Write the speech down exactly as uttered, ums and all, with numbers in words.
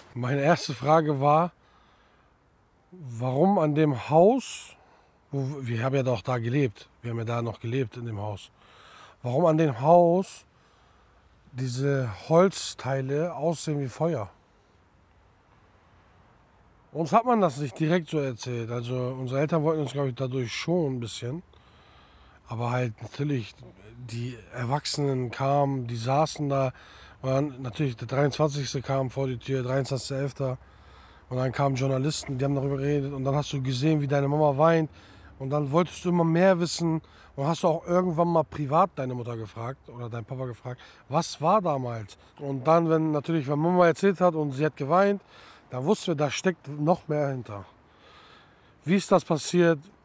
Meine erste Frage war, warum an dem Haus, wo, wir haben ja doch da gelebt, wir haben ja da noch gelebt in dem Haus, warum an dem Haus diese Holzteile aussehen wie Feuer. Uns hat man das nicht direkt so erzählt. Also unsere Eltern wollten uns, glaube ich, dadurch schon ein bisschen. Aber halt natürlich, die Erwachsenen kamen, die saßen da. Und dann natürlich der dreiundzwanzigste kam vor die Tür, dreiundzwanzigster elfter Und dann kamen Journalisten, die haben darüber geredet. Und dann hast du gesehen, wie deine Mama weint. Und dann wolltest du immer mehr wissen. Und hast du auch irgendwann mal privat deine Mutter gefragt oder deinen Papa gefragt, was war damals? Und dann, wenn natürlich, wenn Mama erzählt hat und sie hat geweint, dann wussten wir, da steckt noch mehr hinter. Wie ist das passiert?